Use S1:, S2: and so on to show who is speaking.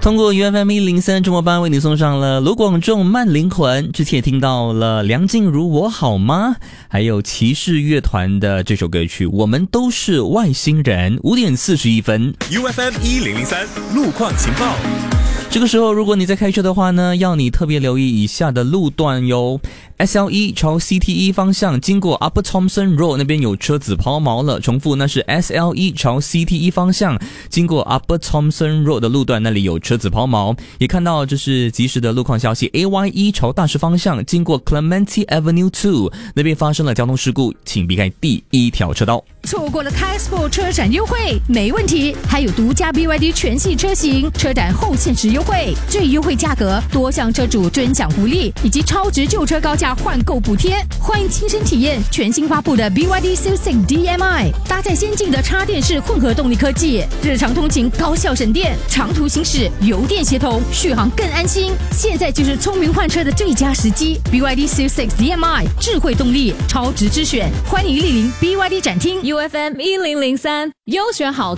S1: 通过 UFM103 中国班为你送上了卢广仲慢灵魂，之前也听到了梁静茹我好吗，还有骑士乐团的这首歌曲我们都是外星人。5点41分
S2: UFM1003 路况情报。
S1: 这个时候如果你在开车的话呢，要你特别留意以下的路段哟。SL1 朝 CT1 方向经过 Upper Thomson Road 那边有车子抛锚了，重复那是 SL1 朝 CT1 方向经过 Upper Thomson Road 的路段那里有车子抛锚。也看到这是即时的路况消息， AY1 朝大石方向经过 Clementi Avenue 2那边发生了交通事故，请避开第一条车道。
S3: 错过了 K-Sport 车展优惠没问题，还有独家 BYD 全系车型车展后限时优惠，最优惠价格，多项车主尊享福利，以及超值旧车高价换购补贴。欢迎亲身体验全新发布的 BYD Q6 DM-i， 搭载先进的插电式混合动力科技，日常通勤高效省电，长途行驶油电协同，续航更安心。现在就是聪明换车的最佳时机。BYD Q6 DM-i 智慧动力，超值之选，欢迎莅临 BYD 展厅。
S4: UFM1003 优选好